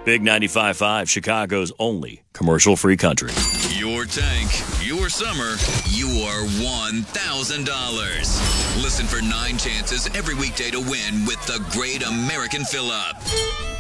Big 95.5, Chicago's only commercial-free country. Your tank, your summer, your $1,000. Listen for 9 chances every weekday to win with the Great American Fill-Up.